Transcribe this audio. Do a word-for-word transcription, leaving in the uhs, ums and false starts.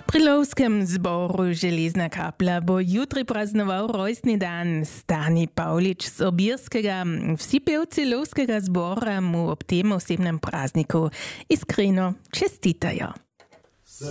Pri lovskem zboru Železna kapla bo jutri praznoval rojstni dan Stani Pavlič z Obirskega. Vsi pevci lovskega zbora mu ob tem osebnem prazniku iskreno čestitajo.